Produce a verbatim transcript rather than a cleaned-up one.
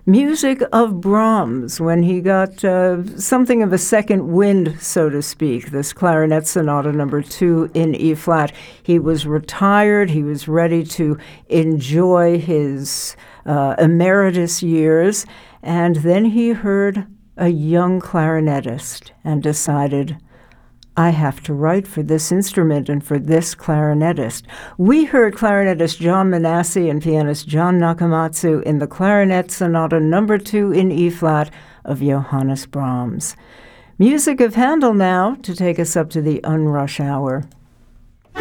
Music of Brahms, when he got uh, something of a second wind, so to speak, this Clarinet Sonata number two in E-flat. He was retired. He was ready to enjoy his uh, emeritus years. And then he heard a young clarinetist and decided, I have to write for this instrument and for this clarinetist. We heard clarinetist John Manassi and pianist John Nakamatsu in the Clarinet Sonata number two in E-flat of Johannes Brahms. Music of Handel now to take us up to the unrush hour.